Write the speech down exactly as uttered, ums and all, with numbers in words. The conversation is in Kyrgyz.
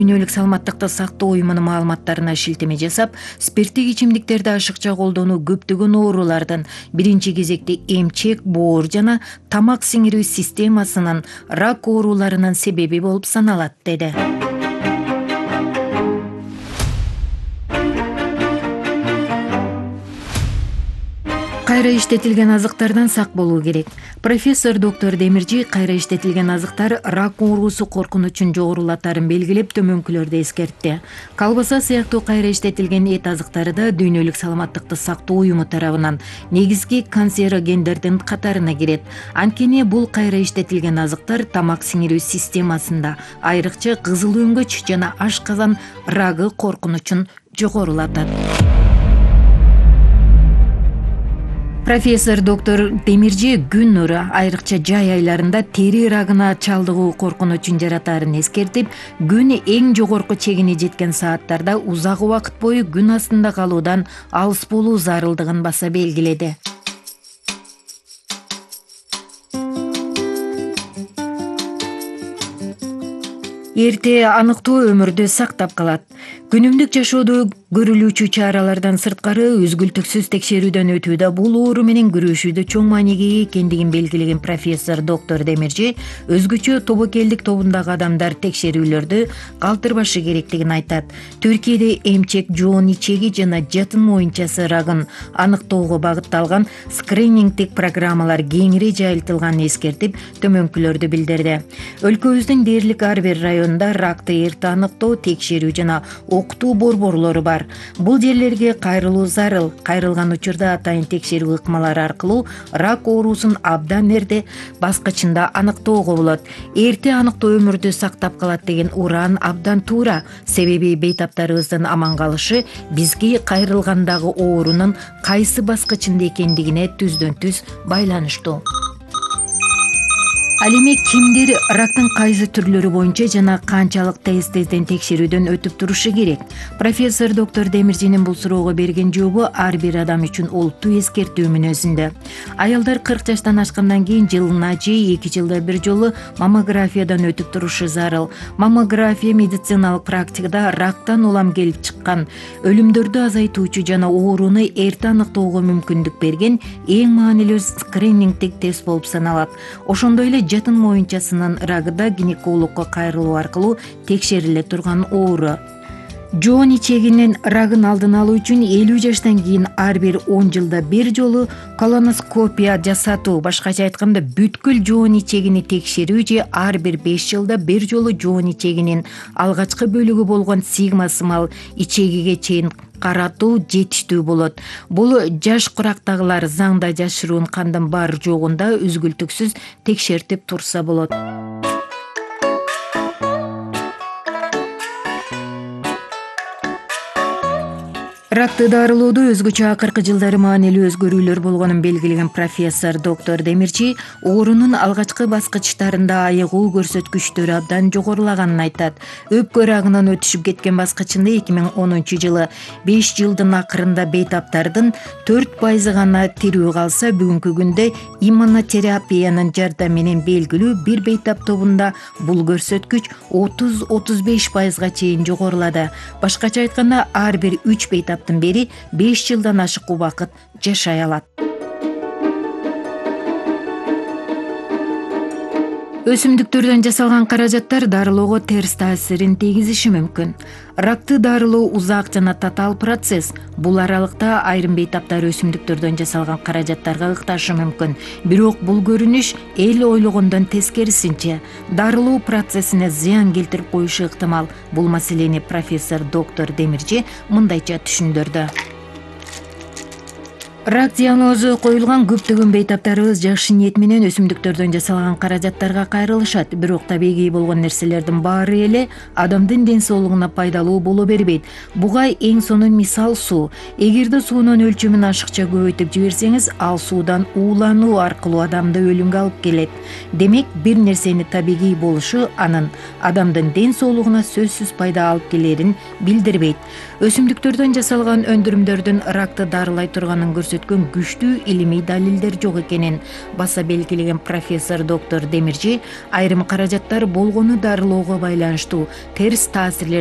Дүйнөлүк саламаттыкты сактоо уюмунун маалыматтарына шилтеме жасап, спирттик ичимдиктерди ашыкча колдонуу көптөгөн оорулардын, биринчи кезекте эмчек, боор жана тамак сиңирүү системасынын рак ооруларынын себеби болуп саналат, деди. Кайра иштетилген азыктардан сак болуу керек. Профессор доктор Демиржи кайра иштетилген азыктар рак оорусу коркунучун жогорулатарын белгилеп, төмөнкүлөрдү эскертти. Колбаса сыяктуу кайра иштетилген эт азыктары да Дүйнөлүк саламаттыкты сактоо уюму тарабынан негизги канцерогендердин катарына кирет. Анткени бул кайра иштетилген азыктар тамак сиңирүү системасында, айрыкча кызыл өңгөч жана ашказан рагы коркунучун жогорулатат. Профессор доктор Демиржи күн нуру, айрыкча жай айларында тери рагына чалдыгуу коркунучун жаратаарын эскертип, күн эң жогорку чегине жеткен сааттарда узак убакыт бою күн астында калуудан алыс болуу зарылдыгын баса белгиледи. Эрте аныктоо өмүрдү сактап калат. Күнүмдүк жашоодо көрүлүүчү чаралардан сырткары үзгүлтүксүз текшерүүдөн өтүү да бул оору менен күрөшүүдө чоң мааниге ээ экендигин белгилеген профессор доктор Демиржи өзгөчө тобокелдик тобундагы адамдар текшерүүлөрдү калтырбашы керектигин айтат. Түркияда эмчек, жоон ичеги жана жатын моюнчасы рагын аныктоого багытталган скринингдик программалар кеңири жайылтылганын эскертип, төмөнкүлөрдү билдирди. Өлкөбүздүн дээрлик ар бир районунда ракты эрте аныктоо, текшерүү жана окутуу борборлору бар. Бул жерлерге кайрылуу зарыл. Кайрылган учурда атайын текшерүү ыкмалары аркылуу рак оорусун абдан эрте баскычында аныктоого болот. Эрте аныктоо өмүрдү сактап калат деген уран абдан туура. Себеби бейтаптарыбыздын аман калышы бизге кайрылгандагы оорунун кайсы баскычында экендигине түздөн түз байланыштуу. Ал эми кимдер рактын кайсы түрлөрү боюнча жана канчалык тест-тезден текшерүүдөн өтүп турушу керек? Профессор доктор Демиржинин бул суроого берген жообу ар бир адам үчүн олуттуу эскертүү мүнөзүндө. Аялдар кырк жаштан ашкандан кийин жылына же эки жылда бир жолу маммографиядан өтүп турушу зарыл. Маммография медициналык практикада рактан улам келип чыккан, өлүмдөрдү азайтуучу жана ооруну эрте аныктоого мүмкүндүк берген эң маанилүү скринингдик тест болуп саналат. Ошондой эле жатын моюнчасынын рагы да гинекологко кайрылуу аркылуу текшериле турган оору. Жоон ичегинин рагын алдын алуу үчүн элүү жаштан кийин ар бир он жылда бир жолу колоноскопия жасатуу, башкача айтканда бүткүл жоон ичегини текшерүү же ар бир беш жылда бир жолу жоон ичегинин алгачкы бөлүгү болгон сигма-сымал ичегиге чейин каратуу жетиштүү болот. Бул жаш курактагылар заңда жашыруун кандын бар жогун да үзгүлтүксүз текшертип турса болот. Ракты дарылоодо өзгөчө акыркы жылдары маанилүү өзгөрүүлөр болгонун белгилеген профессор доктор Демирчи оорунун алгачкы баскычтарында айыгуу көрсөткүчтөрү абдан жогорулаганын айтат. Өпкө рагынан өтүшүп кеткен баскычында эки миң онунчу жылы беш жылдын акырында бейтаптардын төрт пайызы гана тирүү калса, бүгүнкү күндө иммунотерапиянын жардамы менен белгилүү бир бейтап тобунда бул көрсөткүч отуз отуз беш пайызга чейин жогорулады. Башкача айтканда, ар бир үч бейтап бери беш жылдан ашык убакыт жашай алат. Өсүмдүктөрдөн жасалган каражаттар дарылоого терс таасирин тийгизиши мүмкүн. Ракты дарылоо узак жана татаал процесс. Бул аралыкта айрым бейтаптар өсүмдүктөрдөн жасалган каражаттарга ыкташы мүмкүн. Бирок бул көрүнүш эл ойлогондон тескерисинче дарылоо процессине зыян келтирип коюшу ыктымал. Бул маселени профессор доктор Демиржи мындайча түшүндүрдү. Рак диагнозу коюлган көптөгөн бейтаптарыбыз жакшы ниет менен өсүмдүктөрдөн жасалган каражаттарга кайрылышат. Бирок табигый болгон нерселердин баары эле адамдын ден соолугуна пайдалуу боло бербейт. Буга эң сонун мисал суу. Эгерде суунун өлчөмүн ашыкча көбөйтүп жиберсеңиз, ал суудан уулануу аркылуу адамды өлүмгө алып келет. Демек, бир нерсени табигый болушу анын адамдын ден соолугуна сөзсүз пайда алып келерин билдирбейт. Өсүмдүктөрдөн жасалган өндүрүмдөрдүн ракты дарылай турганын көрсөтүшү көрсөткөн күчтүү илимий далилдер жок экенин баса белгилеген профессор доктор Демирчи, айрым каражаттар болгону дарылоого байланыштуу терс таасирлер